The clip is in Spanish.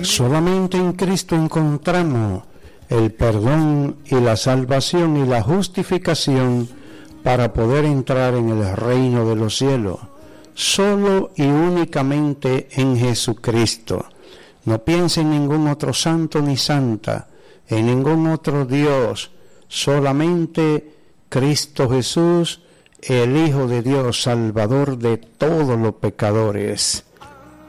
Solamente en Cristo encontramos el perdón y la salvación y la justificación para poder entrar en el reino de los cielos. Solo y únicamente en Jesucristo. No piense en ningún otro santo ni santa, en ningún otro Dios, solamente Cristo Jesús, el Hijo de Dios, Salvador de todos los pecadores.